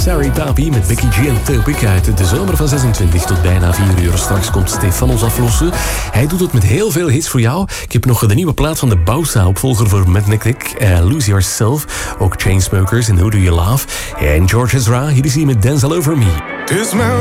Sorry Papi met Becky G en Topic uit de zomer van 26 tot bijna 4 uur. Straks komt Stefan ons aflossen. Hij doet het met heel veel hits voor jou. Ik heb nog de nieuwe plaat van de Bausa, opvolger voor Matt Nick, Lose Yourself. Ook Chainsmokers en Who Do You Love. En George Ezra, hier is hij met Dance All Over Me.